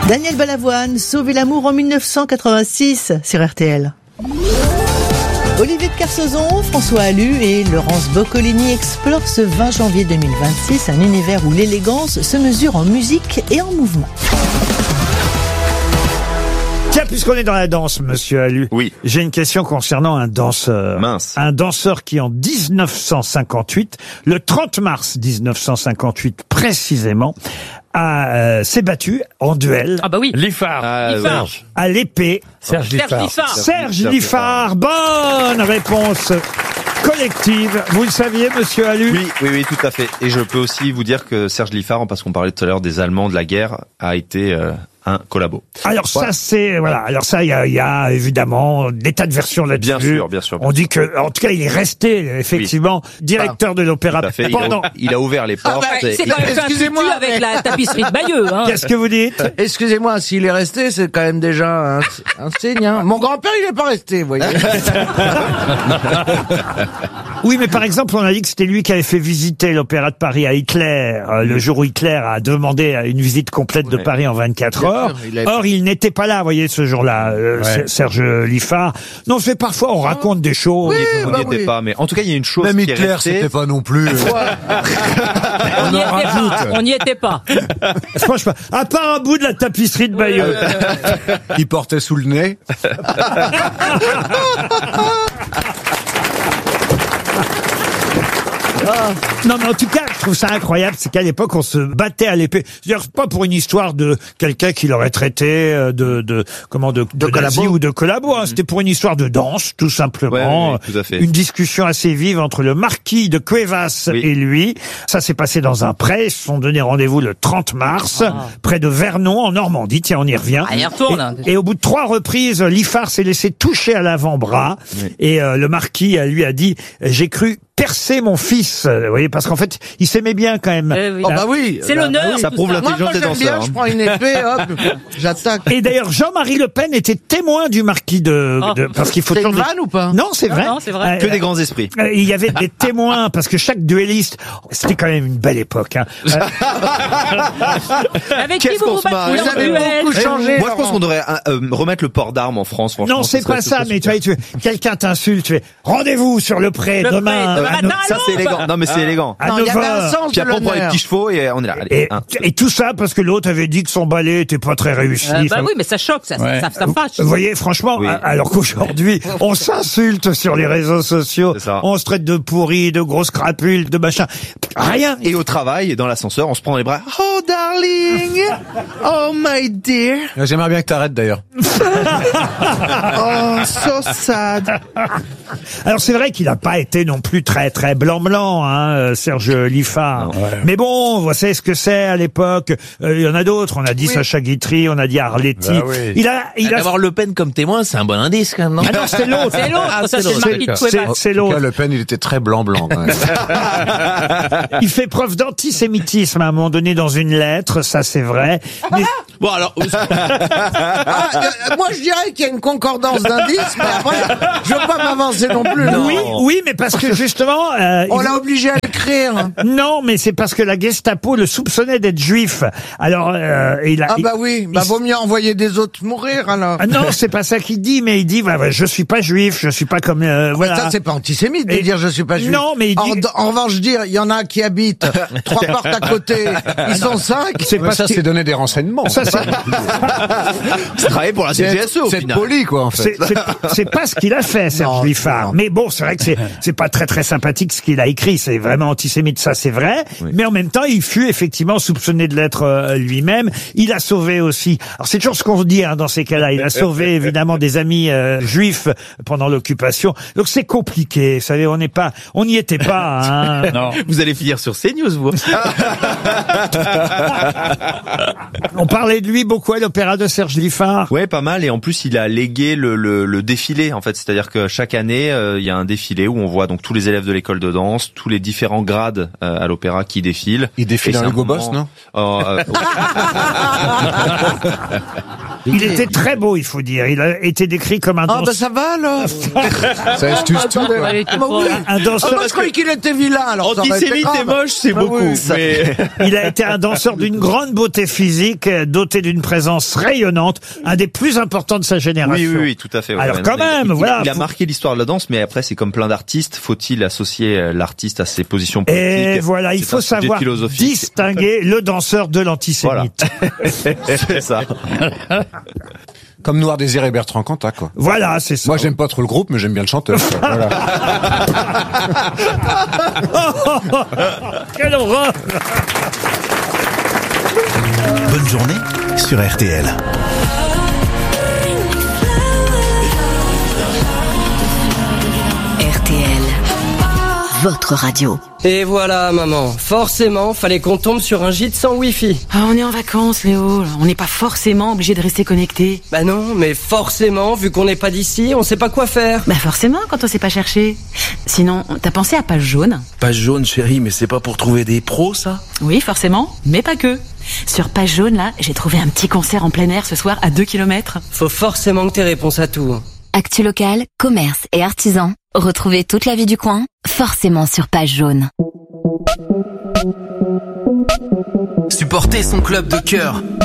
Daniel Balavoine, Sauver l'amour en 1986 sur RTL. Olivier de Kersauzon, François Allu et Laurence Boccolini explorent ce 20 janvier 2026 un univers où l'élégance se mesure en musique et en mouvement. Tiens, puisqu'on est dans la danse, monsieur Allu, oui. J'ai une question concernant un danseur. Mince. Un danseur qui, en 1958, le 30 mars 1958 précisément, s'est battu en duel. Ah bah oui. Liffard. À l'épée. Serge Liffard. Serge Liffard. Bonne réponse collective. Vous le saviez, monsieur Allu? Oui, tout à fait. Et je peux aussi vous dire que Serge Liffard, parce qu'on parlait tout à l'heure des Allemands de la guerre, a été un collabo. Alors ça, c'est voilà. Alors ça, il y a évidemment des tas de versions là-dessus. Bien sûr. On dit que, en tout cas, il est resté effectivement directeur de l'opéra pendant. Il a ouvert les portes. C'est quand même excusez-moi avec la tapisserie de Bayeux. Hein. Qu'est-ce que vous dites? Excusez-moi, s'il est resté, c'est quand même déjà un signe. Hein. Mon grand-père, il n'est pas resté, vous voyez. Oui, mais par exemple, on a dit que c'était lui qui avait fait visiter l'Opéra de Paris à Hitler, le jour où Hitler a demandé une visite complète de Paris en 24 heures. Or, il n'était pas là, vous voyez, ce jour-là, Serge Liffard. Non, c'est parfois, on raconte des choses. On n'y était pas, mais en tout cas, il y a une chose même qui est Hitler, restée. c'était pas non plus. On n'y était pas. Franchement, à part un bout de la tapisserie de Bayeux. Il portait sous le nez. Non, mais en tout cas, je trouve ça incroyable, c'est qu'à l'époque, on se battait à l'épée. C'est-à-dire, pas pour une histoire de quelqu'un qui l'aurait traité de nazi ou de collabo, hein. C'était pour une histoire de danse, tout simplement. Oui, tout à fait. Une discussion assez vive entre le marquis de Cuevas et lui. Ça s'est passé dans un pré. Ils se sont donné rendez-vous le 30 mars, près de Vernon, en Normandie. Tiens, on y revient. Ah, il retourne. Et au bout de 3 reprises, Liffard s'est laissé toucher à l'avant-bras. Oui. Et le marquis lui a dit, j'ai cru percer mon fils, vous voyez, parce qu'en fait, il s'aimait bien quand même. Oui. Oh bah oui. C'est l'honneur. Oui. Ça prouve l'intelligence des danseurs. Je prends une épée, hop, j'attaque. Et d'ailleurs, Jean-Marie Le Pen était témoin du marquis parce qu'il faut c'est toujours une vanne ou pas? Non, c'est vrai. Non, c'est vrai. Que des grands esprits. Il y avait des témoins parce que chaque duelliste, c'était quand même une belle époque. Hein. Avec qui vous se marre. battez en duel? Beaucoup changé. Moi, je pense qu'on devrait remettre le port d'armes en France. Franchement, Non, c'est pas ça, mais tu vois, quelqu'un t'insulte, tu fais rendez-vous sur le pré demain. Ça, c'est élégant. Non, mais c'est élégant. À Non, il y 9 avait un heures. sens Puis de après, on prend les l'honneur. petits chevaux et on est là. Allez, Et tout ça parce que l'autre avait dit que son ballet était pas très réussi. Bah oui, mais ça choque, ça fâche. Vous voyez, franchement, alors qu'aujourd'hui, on s'insulte sur les réseaux sociaux, C'est ça. on se traite de pourris, de grosses crapules, de machin. Rien. Et au travail, dans l'ascenseur, on se prend dans les bras. Oh, darling! Oh, my dear! J'aimerais bien que t'arrêtes d'ailleurs. Oh, so sad! Alors c'est vrai qu'il n'a pas été non plus très très blanc, hein, Serge Liffard. Mais bon, vous savez ce que c'est à l'époque. Il y en a d'autres. On a dit Sacha Guitry, on a dit Arletty. Bah oui. Il a Avoir Le Pen comme témoin, c'est un bon indice quand même, non? Ah non, c'est l'autre. C'est l'autre, ça c'est le marquis de Cuevas. C'est En tout l'autre. cas, Le Pen, il était très blanc quand même. Il fait preuve d'antisémitisme à un moment donné dans une lettre, ça c'est vrai. Mais Bon, alors, Moi, je dirais qu'il y a une concordance d'indices, mais après, je veux pas m'avancer non plus. Non. oui, mais parce que justement, On l'a obligé à l'écrire. non, mais c'est parce que la Gestapo le soupçonnait d'être juif. Alors, il a. Ah bah oui, bah vaut mieux envoyer des autres mourir alors. Ah non, c'est pas ça qu'il dit, mais il dit, je suis pas juif, je suis pas comme, voilà. Ça, c'est pas antisémite de Et- dire je suis pas juif. Non, mais il dit- En revanche, dire, il y en a qui habitent 3 portes à côté, ils sont 5. C'est pas Ça, ce qu'il- c'est donner des renseignements. ça, c'est- C'est travailler pour la CGSE, au C'est final. poli, quoi, en fait. c'est pas ce qu'il a fait, Serge Non, Liffard. non. Mais bon, c'est vrai que c'est pas très très sympathique ce qu'il a écrit. C'est vraiment antisémite, ça c'est vrai. Oui. Mais en même temps, il fut effectivement soupçonné de l'être lui-même. Il a sauvé aussi. Alors c'est toujours ce qu'on se dit dans ces cas-là. Il a sauvé évidemment des amis juifs pendant l'occupation. Donc c'est compliqué. Vous savez, on n'y était pas. Hein. non. Vous allez finir sur CNews, vous. On parlait de lui beaucoup à l'opéra de Serge Liffard. Ouais, pas mal. Et en plus, il a légué le défilé, en fait. C'est-à-dire que chaque année, il y a un défilé où on voit donc tous les élèves de l'école de danse, tous les différents grades à l'opéra qui défilent. Il défile Et dans c'est Hugo un Boss, moment- non? Il était très beau, il faut dire. Il a été décrit comme un Ah, danseur. bah ça va, alors. Ça astuce tout. Ah, oui. Un danseur. Moi, je croyais qu'il était vilain, alors ça aurait été Antisémite et grave. moche, c'est Ah beaucoup. oui, mais... Il a été un danseur d'une grande beauté physique, doté d'une présence rayonnante, un des plus importants de sa génération. Oui, tout à fait. Ouais. Alors Ouais, quand non, même, il voilà. a marqué l'histoire de la danse, mais après, c'est comme plein d'artistes. Faut-il associer l'artiste à ses positions politiques? Et voilà, il C'est faut un sujet savoir philosophique. distinguer le danseur de l'antisémite. C'est ça. Comme Noir Désir et Bertrand Cantat, quoi. Voilà, c'est ça. Moi, j'aime pas trop le groupe, mais j'aime bien le chanteur. quoi. Voilà. Quelle horreur! Bonne journée sur RTL. RTL, votre radio. Et voilà, maman. Forcément, fallait qu'on tombe sur un gîte sans wifi. Ah, on est en vacances, Léo. On n'est pas forcément obligé de rester connecté. Bah non, mais forcément, vu qu'on n'est pas d'ici, on sait pas quoi faire. Bah forcément, quand on sait pas chercher. Sinon, t'as pensé à Page Jaune? Page Jaune, chérie, mais c'est pas pour trouver des pros, ça? Oui, forcément, mais pas que. Sur Page Jaune, là, j'ai trouvé un petit concert en plein air ce soir à 2 km. Faut forcément que t'aies réponse à tout. Actu local, commerce et artisans. Retrouvez toute la vie du coin, forcément sur Page Jaune. Supporter son club de cœur.